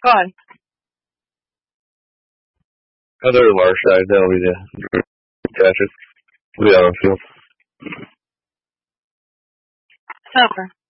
Go on. Other Marshite, that'll be the catches. We'll be on the field. Okay.